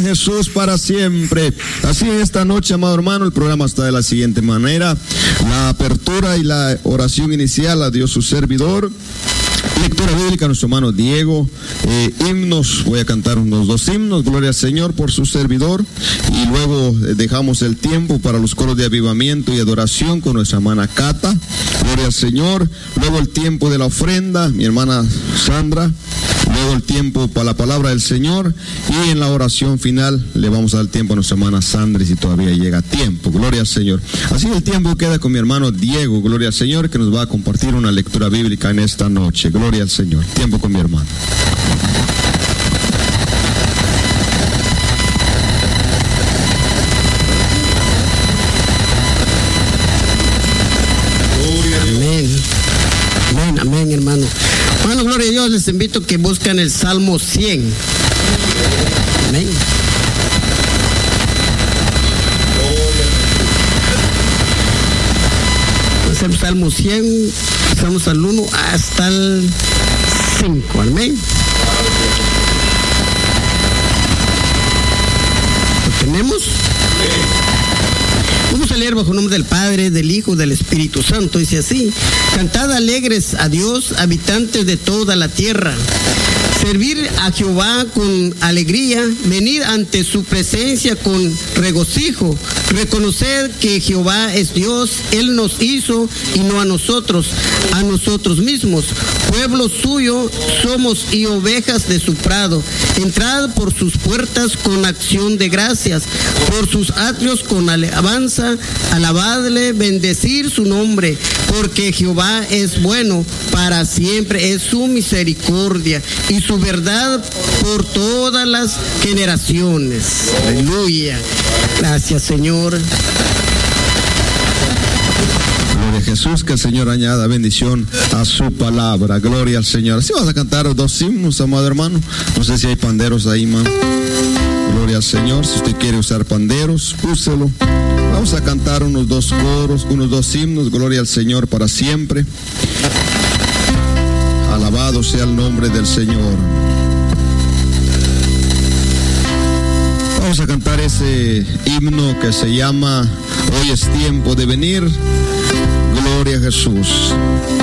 Jesús para siempre. Así en esta noche, amado hermano, el programa está de la siguiente manera. La apertura y la oración inicial la dio su servidor. Lectura bíblica, nuestro hermano Diego. Himnos, voy a cantar unos 2 himnos. Gloria al Señor por su servidor. Y luego dejamos el tiempo para los coros de avivamiento y adoración con nuestra hermana Cata. Gloria al Señor. Luego el tiempo de la ofrenda, mi hermana Sandra. Luego el tiempo para la palabra del Señor. Y en la oración final le vamos a dar tiempo a nuestra hermana Sandra si todavía llega tiempo. Gloria al Señor. Así el tiempo queda con mi hermano Diego. Gloria al Señor, que nos va a compartir una lectura bíblica en esta noche. Gloria al Señor. Tiempo con mi hermano. Amén, hermano. Bueno, gloria a Dios, les invito a que busquen el Salmo 100. Amén. Es el Salmo 100, estamos al 1 hasta el 5. Amén. ¿Lo tenemos? Vamos a leer bajo el nombre del Padre, del Hijo, del Espíritu Santo. Dice así: cantad alegres a Dios, habitantes de toda la tierra. Servir a Jehová con alegría, venir ante su presencia con regocijo. Reconocer que Jehová es Dios, Él nos hizo y no a nosotros mismos. Pueblo suyo somos y ovejas de su prado. Entrad por sus puertas con acción de gracias, por sus atrios con alabanza. Alabadle, bendecir su nombre, porque Jehová es bueno, para siempre es su misericordia y su verdad por todas las generaciones. Aleluya. Gracias, Señor. Gloria a Jesús, que el Señor añada bendición a su palabra. Gloria al Señor. Así vas a cantar 2 himnos, amado hermano. No sé si hay panderos ahí, man. Gloria al Señor. Si usted quiere usar panderos, úselo. Vamos a cantar unos 2 coros, unos 2 himnos. Gloria al Señor para siempre. Alabado sea el nombre del Señor. Vamos a cantar ese himno que se llama Hoy es tiempo de venir. Gloria a Jesús.